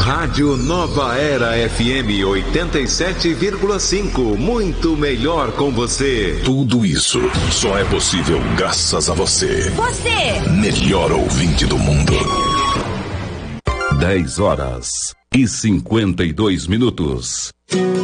Rádio Nova Era FM 87,5. Muito melhor com você. Tudo isso só é possível graças a você. Você! Melhor ouvinte do mundo. 10 horas e 52 minutos.